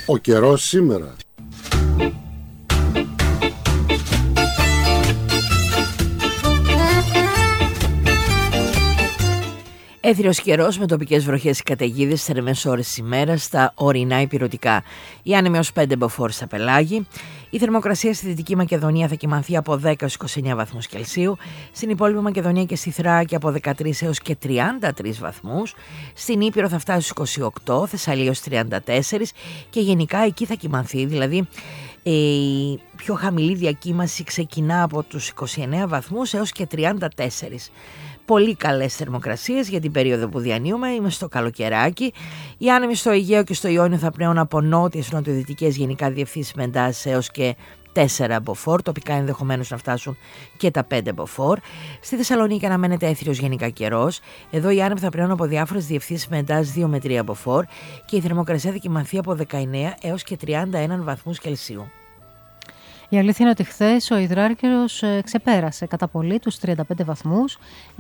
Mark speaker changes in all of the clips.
Speaker 1: Ο καιρός σήμερα.
Speaker 2: Έθριος καιρός με τοπικές βροχές και καταιγίδες στις θερμές ώρες της ημέρας στα ορεινά ηπειρωτικά. Η άνεμη ως 5 μποφόρ στα πελάγη. Η θερμοκρασία στη Δυτική Μακεδονία θα κυμανθεί από 10 έως 29 βαθμούς Κελσίου. Στην υπόλοιπη Μακεδονία και στη Θράκη από 13 έως και 33 βαθμούς. Στην Ήπειρο θα φτάσει στους 28, Θεσσαλία ως 34 και γενικά εκεί θα κυμανθεί, δηλαδή η πιο χαμηλή διακύμαση ξεκινά από τους 29 βαθμούς έως και 34. Πολύ καλές θερμοκρασίες για την περίοδο που διανύουμε. Είμαι στο καλοκαιράκι. Οι άνεμοι στο Αιγαίο και στο Ιόνιο θα πνέουν από νότιες νοτιοδυτικές γενικά διευθύνσεις με εντάσεις έως και 4 μποφόρ. Τοπικά ενδεχομένως να φτάσουν και τα 5 μποφόρ. Στη Θεσσαλονίκη αναμένεται έθριος γενικά καιρός. Εδώ οι άνεμοι θα πνέουν από διάφορες διευθύνσεις με εντάσεις 2 με 3 μποφόρ και η θερμοκρασία θα κυμανθεί από 19 έως και 31 βαθμούς Κελσίου.
Speaker 3: Η αλήθεια είναι ότι χθες ο υδράργυρος ξεπέρασε κατά πολύ τους 35 βαθμούς,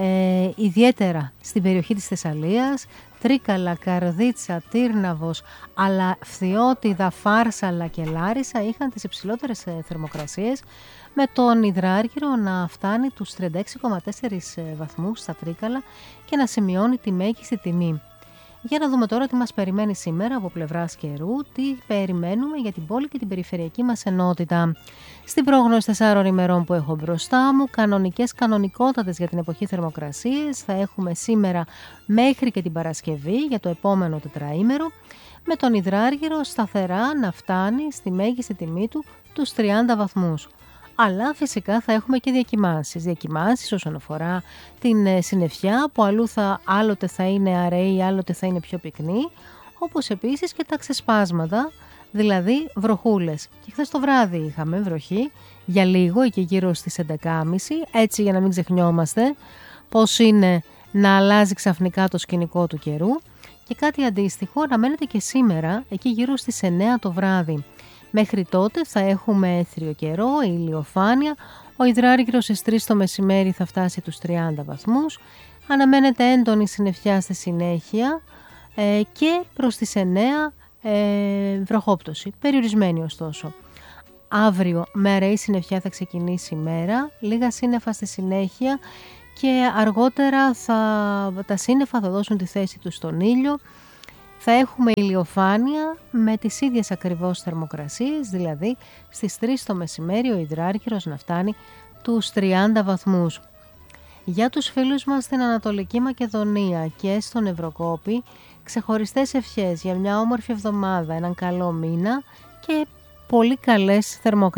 Speaker 3: ιδιαίτερα στην περιοχή της Θεσσαλίας, Τρίκαλα, Καρδίτσα, Τύρναβος, αλλά Φθιώτιδα, Φάρσαλα και Λάρισα είχαν τις υψηλότερες θερμοκρασίες, με τον υδράργυρο να φτάνει τους 36,4 βαθμούς στα Τρίκαλα και να σημειώνει τη μέγιστη τιμή. Για να δούμε τώρα τι μας περιμένει σήμερα από πλευράς καιρού, τι περιμένουμε για την πόλη και την περιφερειακή μας ενότητα. Στην πρόγνωση 4 ημερών που έχω μπροστά μου, κανονικότατες για την εποχή θερμοκρασίες θα έχουμε σήμερα μέχρι και την Παρασκευή για το επόμενο τετραήμερο, με τον υδράργυρο σταθερά να φτάνει στη μέγιστη τιμή του τους 30 βαθμούς. Αλλά φυσικά θα έχουμε και διακυμάνσεις όσον αφορά την συννεφιά, που άλλοτε θα είναι αραιή, άλλοτε θα είναι πιο πυκνή, όπως επίσης και τα ξεσπάσματα, δηλαδή βροχούλες. Και χθες το βράδυ είχαμε βροχή για λίγο, εκεί γύρω στις 11.30, έτσι για να μην ξεχνιόμαστε πώς είναι να αλλάζει ξαφνικά το σκηνικό του καιρού, και κάτι αντίστοιχο αναμένεται και σήμερα, εκεί γύρω στις 9 το βράδυ. Μέχρι τότε θα έχουμε έθριο καιρό, ηλιοφάνεια, ο υδράργυρος στις 3 το μεσημέρι θα φτάσει τους 30 βαθμούς, αναμένεται έντονη συννεφιά στη συνέχεια και προς τις 9 βροχόπτωση, περιορισμένη ωστόσο. Αύριο με αραιή συννεφιά θα ξεκινήσει η μέρα, λίγα σύννεφα στη συνέχεια και αργότερα τα σύννεφα θα δώσουν τη θέση τους στον ήλιο. Θα έχουμε ηλιοφάνεια με τις ίδιες ακριβώς θερμοκρασίες, δηλαδή στις 3 το μεσημέρι ο υδράργυρος να φτάνει τους 30 βαθμούς. Για τους φίλους μας στην Ανατολική Μακεδονία και στον Ευρωκόπη, ξεχωριστές ευχές για μια όμορφη εβδομάδα, έναν καλό μήνα και πολύ καλές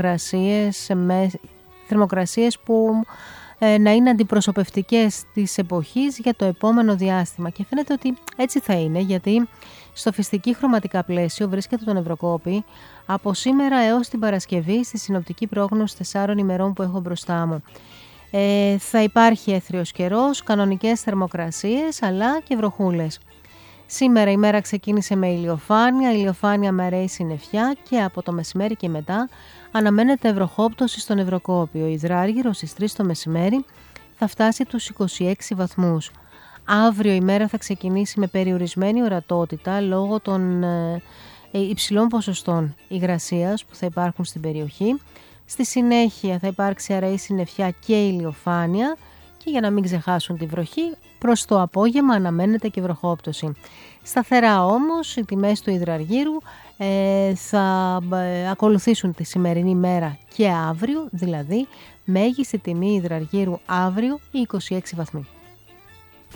Speaker 3: θερμοκρασίες που να είναι αντιπροσωπευτικές της εποχής για το επόμενο διάστημα, και φαίνεται ότι έτσι θα είναι, γιατί στο φυστική χρωματικά πλαίσιο βρίσκεται τον Ευρωκόπη από σήμερα έως την Παρασκευή στη συνοπτική πρόγνωση 4 ημερών που έχω μπροστά μου. Θα υπάρχει έθριος καιρός, κανονικές θερμοκρασίες αλλά και βροχούλες. Σήμερα η μέρα ξεκίνησε με ηλιοφάνεια με αραιή συννεφιά και από το μεσημέρι και μετά αναμένεται βροχόπτωση στον Ευρωκόπη. Ο υδράργυρος στις 3 το μεσημέρι θα φτάσει τους 26 βαθμούς. Αύριο η μέρα θα ξεκινήσει με περιορισμένη ορατότητα λόγω των υψηλών ποσοστών υγρασίας που θα υπάρχουν στην περιοχή. Στη συνέχεια θα υπάρξει αραιή συννεφιά και ηλιοφάνεια, και για να μην ξεχάσουν τη βροχή, προς το απόγευμα αναμένεται και βροχόπτωση. Σταθερά όμως οι τιμές του υδραργύρου θα ακολουθήσουν τη σημερινή μέρα και αύριο, δηλαδή μέγιστη τιμή υδραργύρου αύριο οι 26 βαθμοί.